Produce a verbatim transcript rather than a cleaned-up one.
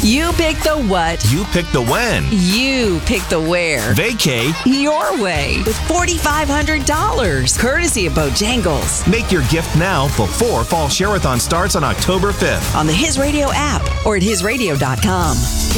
You pick the what. You pick the when. You pick the where. Vacay your way with four thousand five hundred dollars. Courtesy of Bojangles. Make your gift now before Fall Share-a-thon starts on October fifth. On the His Radio app or at his radio dot com.